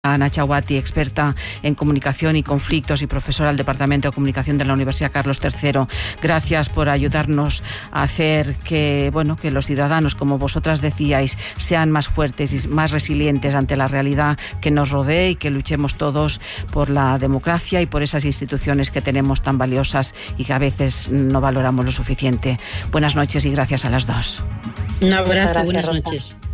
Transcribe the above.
Ana Chawati, experta en comunicación y conflictos y profesora del Departamento de Comunicación de la Universidad Carlos III. Gracias por ayudarnos a hacer que los ciudadanos, como vosotras decíais, sean más fuertes y más resilientes ante la realidad que nos rodea y que luchemos todos por la democracia y por esas instituciones que tenemos tan valiosas y que a veces no valoramos lo suficiente. Buenas noches y gracias a las dos. Un abrazo, buenas noches.